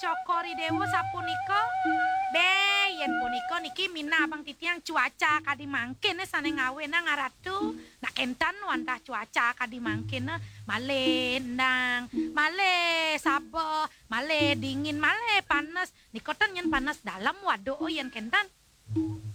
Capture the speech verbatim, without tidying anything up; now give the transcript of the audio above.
cokori dewo sapunika be yen punika niki mina Abang Titiang cuaca kadi mangkin sane ngawe nang ngaratu nak kentan wantah cuaca kadi mangkin male nang male sabo male dingin male panas nikotan yen panas dalam waduh yen kentan